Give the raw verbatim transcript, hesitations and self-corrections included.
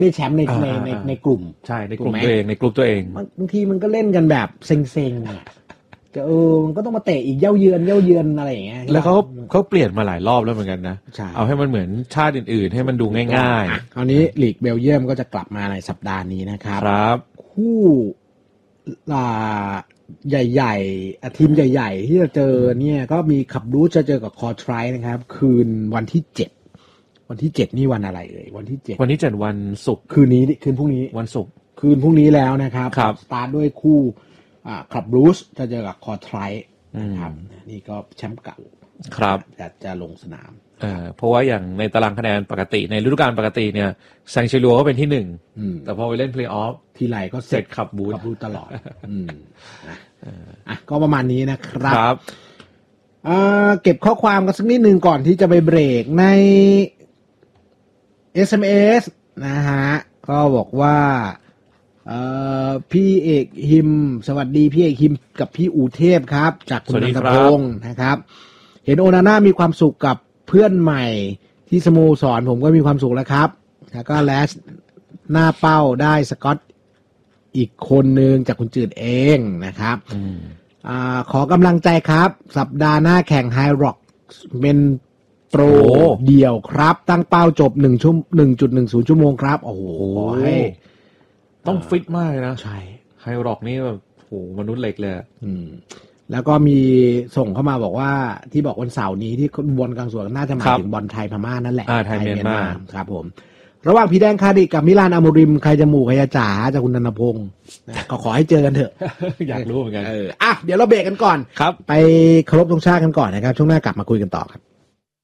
ได้แชมป์ในในในในกลุ่มใช่ในกลุ่มตัวเองในกลุ่มตัวเองบางทีมันก็เล่นกันแบบเซ็งๆอ่ะจะเออมันก็ต้องมาเตะอีกเย้าเยือนเย้าเยือนอะไรอย่างเงี้ยแล้วเขาเขาเปลี่ยนมาหลายรอบแล้วเหมือนกันนะเอาให้มันเหมือนชาติอื่นๆให้มันดูง่ายๆคราวนี้ลีกเบลเยียมก็จะกลับมาในสัปดาห์นี้นะครับครับคู่อ่าใหญ่ๆทีมใหญ่ๆที่จะเจอเนี่ยก็มีขับรูทจะเจอกับคอทไรนะครับคืนวันที่เจ็ดวันที่เจ็ดนี่วันอะไรเอ่ยวันที่เจ็ดวันที่เจ็ดวันศุกร์คืนนี้คืนพรุ่งนี้วันศุกร์คืนพรุ่งนี้แล้วนะครับสตาร์ทด้วยคู่อ่าขับรูทจะเจอกับคอทไรนะครับนี่ก็แชมป์เก่าครับจะจะลงสนามเอ่อเพราะว่าอย่างในตารางคะแนนปกติในฤดูกาลปกติเนี่ยแซงเชลัวก็เป็นที่หนึ่งแต่พอไปเล่นเพลย์ออฟทีไรก็เสร็จขับบูธขับบูธตลอดอืมนะอ่ะก็ประมาณนี้นะครับครับเอ่อเก็บข้อความกันสักนิดนึงก่อนที่จะไปเบรกใน เอส เอ็ม เอส นะฮะก็บอกว่าเอ่อพี่เอกหิมสวัสดีพี่เอกหิมกับพี่อูเทพครับจากคุณนันทพงศ์นะครับเห็นโอนาน่ามีความสุขกับเพื่อนใหม่ที่สโมสรผมก็มีความสุขแล้วครับแล้วก็แลชหน้าเป้าได้สกอตอีกคนนึงจากคุณจืดเองนะครับอ่าขอกำลังใจครับสัปดาห์หน้าแข่งไฮร็อกเป็นโปรเดี่ยวครับตั้งเป้าจบหนึ่งชั่วหนึ่งจุดหนึ่งศูนย์ชั่วโมงครับโอ้โหให้ต้องฟิตมากเลยนะใช่ไฮร็อกนี่แบบโหมนุษย์เหล็กเลยอืมแล้วก็มีส่งเข้ามาบอกว่าที่บอกวันเสาร์นี้ที่บอลกลางสวนน่าจะหมายถึงบอลไทยพม่านั่นแหละไทยเมียนมาครับผมระหว่างพี่แดงคาดิกับมิลานอาโมริมใครจะหมู่ใครจะจ๋าจากคุณนันทพงศ์ก็ขอให้เจอกันเถอะอยากรู้เหมือนกันเอออ่ะเดี๋ยวเราเบรกกันก่อนครับไปเคารพธงชาติกันก่อนนะครับช่วงหน้ากลับมาคุยกันต่อครับ